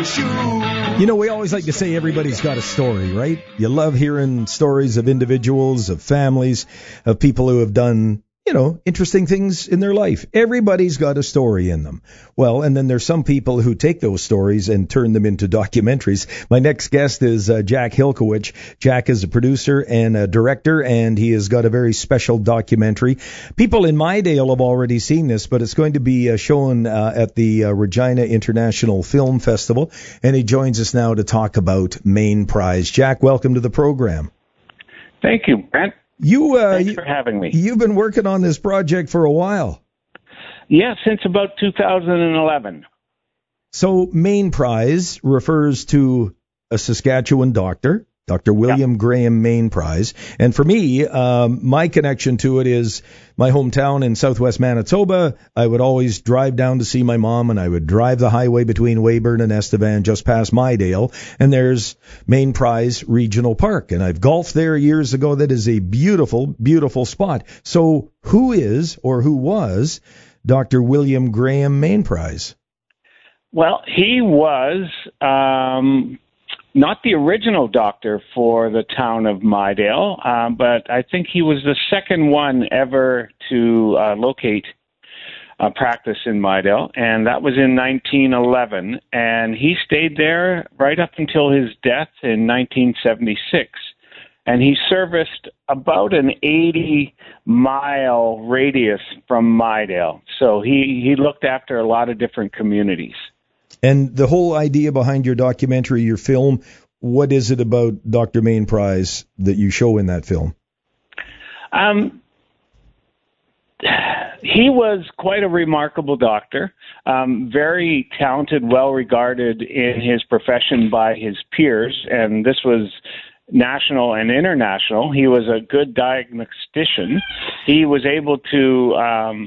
You know, we always like to say everybody's got a story, right? You love hearing stories of individuals, of families, of people who have done, you know, interesting things in their life. Everybody's got a story in them. Well, and then there's some people who take those stories and turn them into documentaries. My next guest is Jack Hilkowich. Jack is a producer and a director, and he has got a very special documentary. People in Mydale have already seen this, but it's going to be shown at the Regina International Film Festival, and he joins us now to talk about Main Prize. Jack, welcome to the program. Thank you, Brent. Thanks for having me. You've been working on this project for a while. Yeah, since about 2011. So Main Prize refers to a Saskatchewan doctor, Dr. William Graham Main Prize. And for me, my connection to it is my hometown in southwest Manitoba. I would always drive down to see my mom, and I would drive the highway between Weyburn and Estevan just past Mydale, and there's Main Prize Regional Park. And I've golfed there years ago. That is a beautiful, beautiful spot. So who is or who was Dr. William Graham Main Prize? Well, he was not the original doctor for the town of Mydale, but I think he was the second one ever to locate a practice in Mydale, and that was in 1911. And he stayed there right up until his death in 1976. And he serviced about an 80-mile radius from Mydale. So he looked after a lot of different communities. And the whole idea behind your documentary, your film, what is it about Dr. Main Prize that you show in that film? He was quite a remarkable doctor, very talented, well-regarded in his profession by his peers, and this was national and international. He was a good diagnostician. He was able to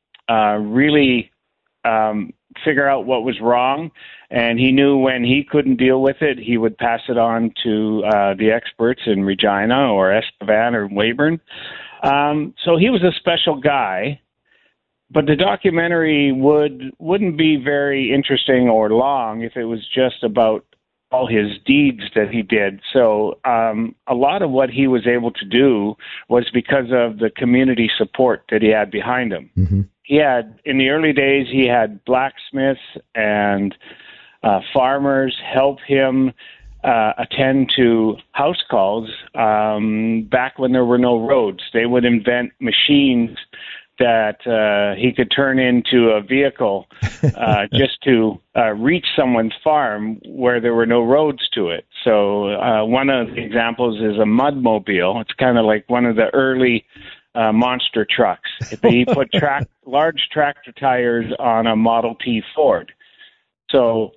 really figure out what was wrong, and he knew when he couldn't deal with it, he would pass it on to the experts in Regina or Estevan or Weyburn. So he was a special guy, but the documentary wouldn't be very interesting or long if it was just about all his deeds that he did. So a lot of what he was able to do was because of the community support that he had behind him. Mm-hmm. In the early days, he had blacksmiths and farmers help him attend to house calls back when there were no roads. They would invent machines that he could turn into a vehicle just to reach someone's farm where there were no roads to it. So one of the examples is a mudmobile. It's kind of like one of the early monster trucks. He put large tractor tires on a Model T Ford. So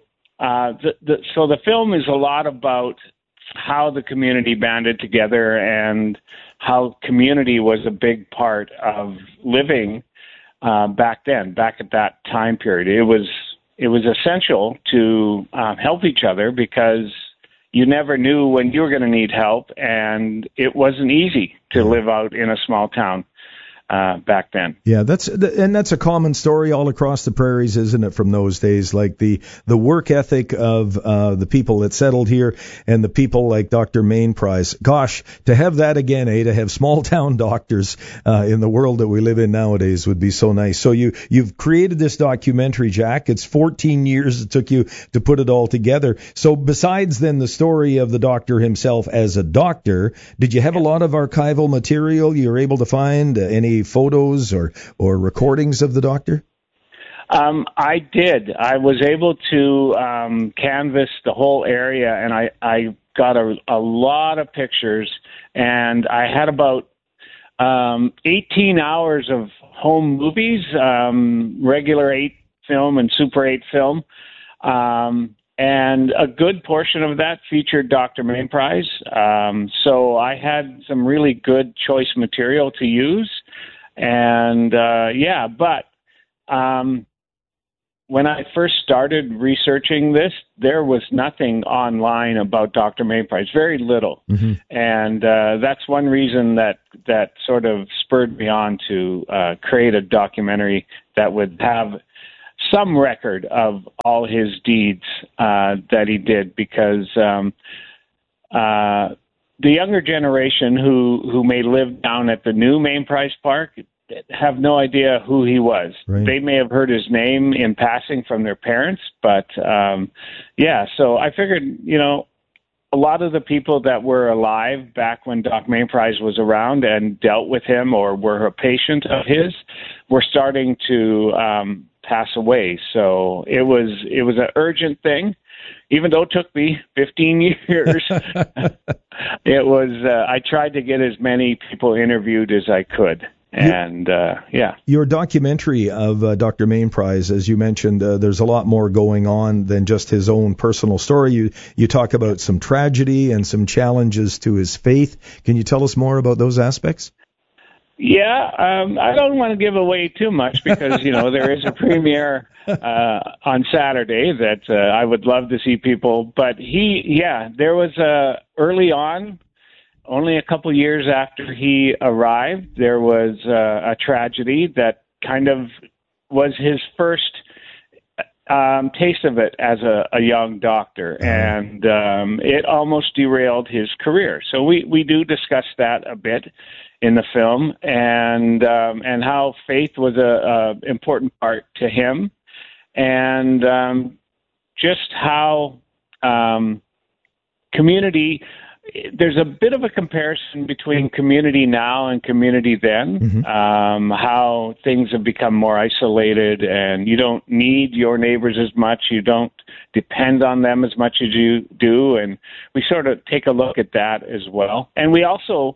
the film is a lot about how the community banded together and how community was a big part of living back at that time period. It was essential to help each other because you never knew when you were going to need help, and it wasn't easy to live out in a small town back then. Yeah, that's a common story all across the prairies, isn't it, from those days? Like the work ethic of the people that settled here and the people like Dr. Main Prize. Gosh, to have that again, to have small town doctors in the world that we live in nowadays would be so nice. So you've created this documentary, Jack. It's 14 years it took you to put it all together. So besides then the story of the doctor himself as a doctor, did you have a lot of archival material you were able to find? Any photos or recordings of the doctor? I did. I was able to canvas the whole area, and I got a lot of pictures, and I had about 18 hours of home movies, regular 8 film and Super 8 film, and a good portion of that featured Dr. Main Prize. So I had some really good choice material to use. And but when I first started researching this, there was nothing online about Dr. Main Prize, very little. Mm-hmm. And that's one reason that sort of spurred me on to create a documentary that would have some record of all his deeds that he did, because the younger generation who may live down at the new Main Prize Park have no idea who he was. Right. They may have heard his name in passing from their parents, but so I figured, a lot of the people that were alive back when Doc Main Prize was around and dealt with him or were a patient of his were starting to pass away. So it was an urgent thing. Even though it took me 15 years, it was. I tried to get as many people interviewed as I could. And, Your documentary of Dr. Main Prize, as you mentioned, there's a lot more going on than just his own personal story. You talk about some tragedy and some challenges to his faith. Can you tell us more about those aspects? Yeah, I don't want to give away too much because, there is a premiere on Saturday that I would love to see people. But there was early on, only a couple years after he arrived, there was a tragedy that kind of was his first taste of it as a young doctor, and it almost derailed his career. So we do discuss that a bit in the film, and how faith was a important part to him, and just how community. There's a bit of a comparison between community now and community then, how things have become more isolated and you don't need your neighbors as much. You don't depend on them as much as you do. And we sort of take a look at that as well. And we also,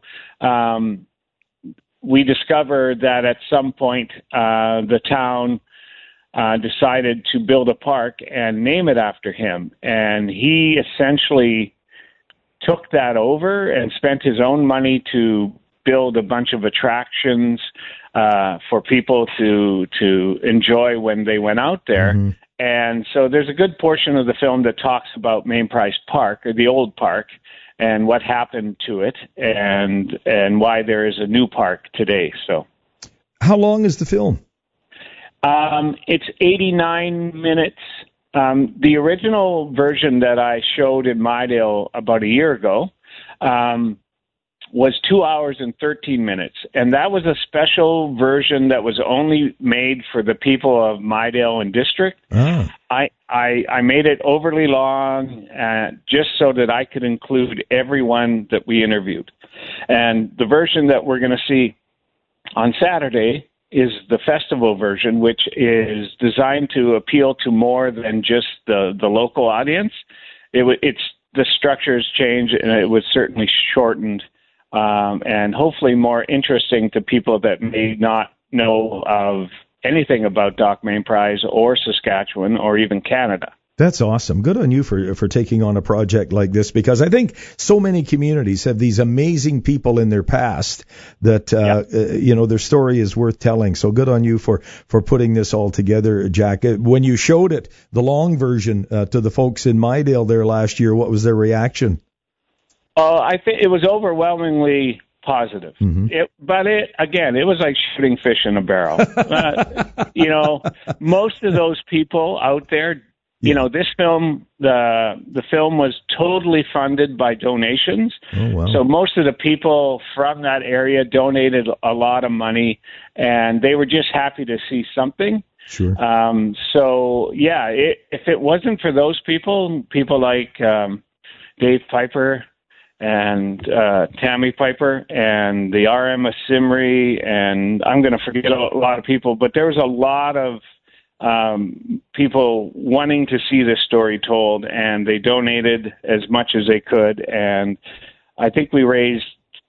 we discovered that at some point the town decided to build a park and name it after him. And he essentially took that over and spent his own money to build a bunch of attractions for people to enjoy when they went out there. Mm-hmm. And so there's a good portion of the film that talks about Main Prize Park, or the old park, and what happened to it, and why there is a new park today. So, how long is the film? It's 89 minutes. The original version that I showed in Mydale about a year ago was 2 hours and 13 minutes. And that was a special version that was only made for the people of Mydale and District. Oh. I made it overly long just so that I could include everyone that we interviewed. And the version that we're going to see on Saturday is the festival version, which is designed to appeal to more than just the local audience. It's the structure's changed, and it was certainly shortened, and hopefully more interesting to people that may not know of anything about Doc Main Prize or Saskatchewan or even Canada. That's awesome. Good on you for taking on a project like this, because I think so many communities have these amazing people in their past that, their story is worth telling. So good on you for putting this all together, Jack. When you showed it, the long version, to the folks in Mydale there last year, what was their reaction? I think it was overwhelmingly positive. Mm-hmm. It was like shooting fish in a barrel. Most of those people out there, this film, the film was totally funded by donations. Oh, wow. So most of the people from that area donated a lot of money, and they were just happy to see something. Sure. If it wasn't for those people like Dave Piper and Tammy Piper and the RM Asimri, and I'm going to forget a lot of people, but there was a lot of people wanting to see this story told, and they donated as much as they could. And I think we raised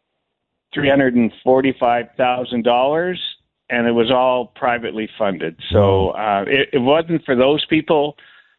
$345,000, and it was all privately funded. So it wasn't for those people,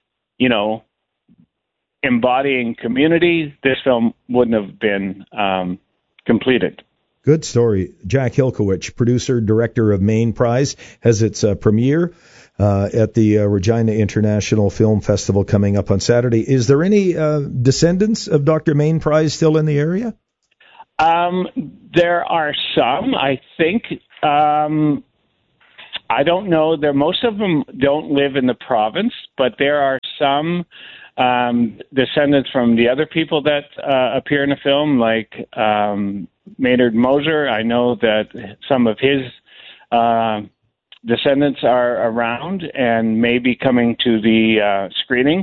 embodying community, this film wouldn't have been completed. Good story. Jack Hilkowich, producer, director of Main Prize, has its premiere at the Regina International Film Festival coming up on Saturday. Is there any descendants of Dr. Main Prize still in the area? There are some, I think. I don't know. Most of them don't live in the province, but there are some descendants from the other people that appear in the film, like Maynard Moser. I know that some of his descendants are around and may be coming to the screening.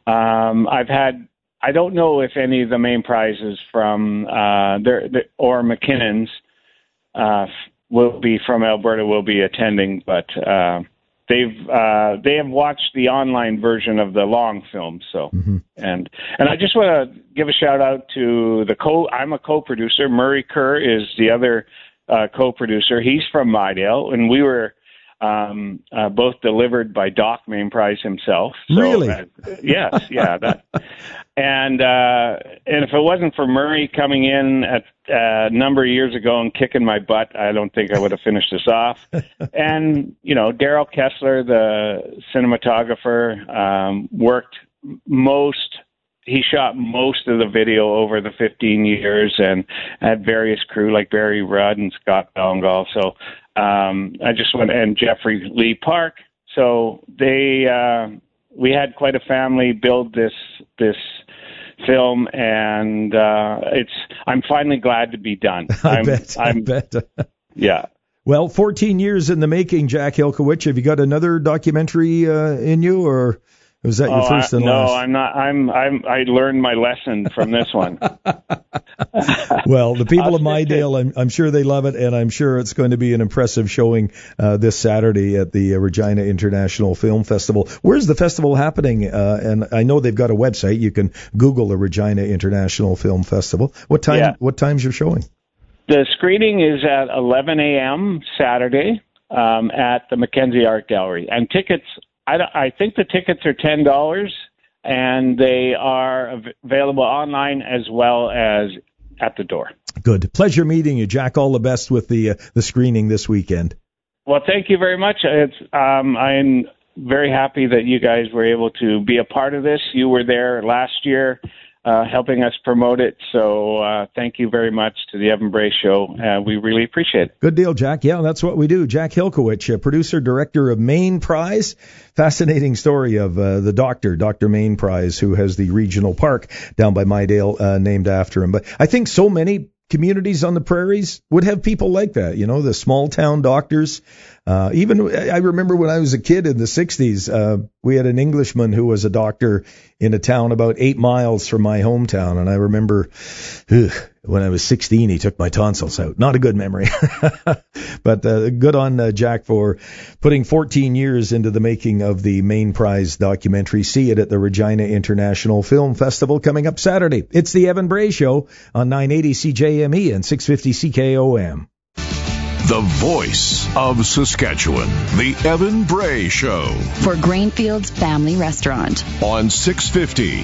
I don't know if any of the main prizes from or McKinnon's will be from Alberta will be attending, but they have watched the online version of the long film. So and I just want to give a shout out to I'm a co-producer. Murray Kerr is the other co-producer. He's from Midale, and we were both delivered by Doc Main Prize himself. So, really? Yes, yeah. And if it wasn't for Murray coming in at a number of years ago and kicking my butt, I don't think I would have finished this off. And, Daryl Kessler, the cinematographer, he shot most of the video over the 15 years and had various crew like Barry Rudd and Scott Bellengal. So and Jeffrey Lee Park. So we had quite a family build this film, and I'm finally glad to be done. I bet. Yeah. Well, 14 years in the making, Jack Hilkowich. Have you got another documentary in you, or was that your first and last? No, I'm not. I learned my lesson from this one. Well, the people of Midale, I'm sure they love it, and I'm sure it's going to be an impressive showing this Saturday at the Regina International Film Festival. Where's the festival happening? And I know they've got a website. You can Google the Regina International Film Festival. What time? Yeah. What time's your showing? The screening is at 11 a.m. Saturday at the Mackenzie Art Gallery, and tickets. I think the tickets are $10, and they are available online as well as at the door. Good. Pleasure meeting you, Jack. All the best with the screening this weekend. Well, thank you very much. I'm very happy that you guys were able to be a part of this. You were there last year helping us promote it. So thank you very much to the Evan Bray Show. We really appreciate it. Good deal, Jack. Yeah, that's what we do. Jack Hilkowich, producer, director of Main Prize. Fascinating story of the Dr. Main Prize, who has the regional park down by Midale named after him. But I think so many communities on the prairies would have people like that, the small town doctors. Even I remember when I was a kid in the 60s, we had an Englishman who was a doctor in a town about 8 miles from my hometown. And I remember when I was 16, he took my tonsils out. Not a good memory. But good on Jack for putting 14 years into the making of the Main Prize documentary. See it at the Regina International Film Festival coming up Saturday. It's the Evan Bray Show on 980 CJME and 650 CKOM. The voice of Saskatchewan, the Evan Bray Show. For Grainfields Family Restaurant. On 650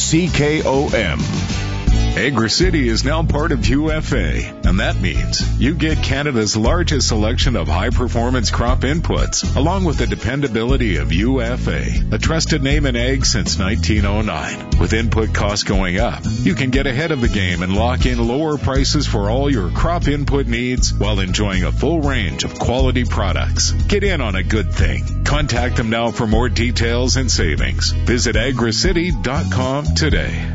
CKOM. Agri-City is now part of UFA, and that means you get Canada's largest selection of high-performance crop inputs, along with the dependability of UFA, a trusted name in ag since 1909. With input costs going up, you can get ahead of the game and lock in lower prices for all your crop input needs while enjoying a full range of quality products. Get in on a good thing. Contact them now for more details and savings. Visit agricity.com today.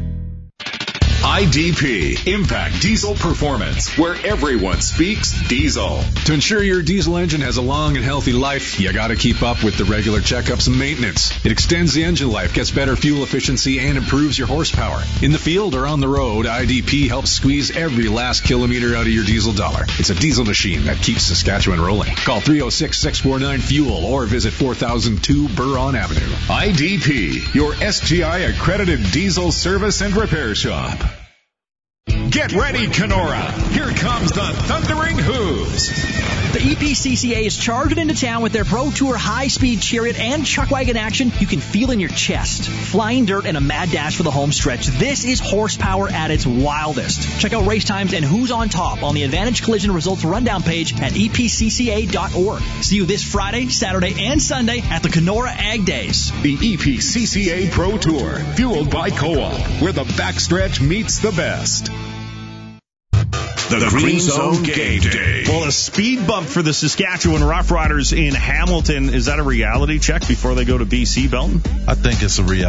IDP, Impact Diesel Performance, where everyone speaks diesel. To ensure your diesel engine has a long and healthy life, you got to keep up with the regular checkups and maintenance. It extends the engine life, gets better fuel efficiency, and improves your horsepower. In the field or on the road, IDP helps squeeze every last kilometer out of your diesel dollar. It's a diesel machine that keeps Saskatchewan rolling. Call 306-649-FUEL or visit 4002 Buron Avenue. IDP, your SGI accredited diesel service and repair shop. Get ready, Kenora. Here comes the Thundering Hooves. The EPCCA is charging into town with their Pro Tour high-speed chariot and chuck wagon action you can feel in your chest. Flying dirt and a mad dash for the home stretch. This is horsepower at its wildest. Check out race times and who's on top on the Advantage Collision Results Rundown page at epcca.org. See you this Friday, Saturday, and Sunday at the Kenora Ag Days. The EPCCA Pro Tour, fueled by Co-op, where the backstretch meets the best. The Green Zone Game Day. Well, a speed bump for the Saskatchewan Roughriders in Hamilton. Is that a reality check before they go to BC, Belton? I think it's a reality